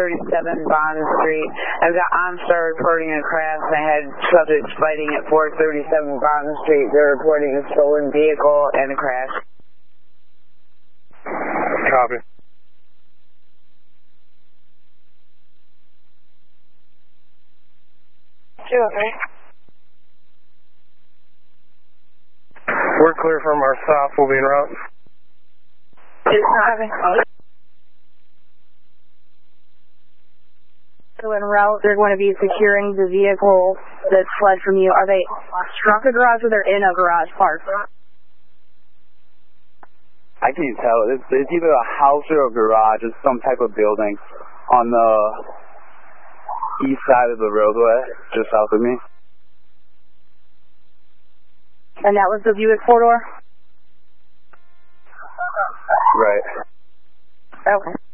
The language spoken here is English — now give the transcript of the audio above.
437 Bond Street. I've got OnStar reporting a crash. I had subjects fighting at 437 Bond Street. They're reporting a stolen vehicle and a crash. Copy. Okay. We're clear from our south. We'll be en route. So en route, they're going to be securing the vehicle that fled from you. Are they struck a garage or they're in a garage parked? I can't tell. It's either a house or a garage. It's some type of building on the east side of the roadway, just south of me. And that was the Buick 4-door? Right. Okay.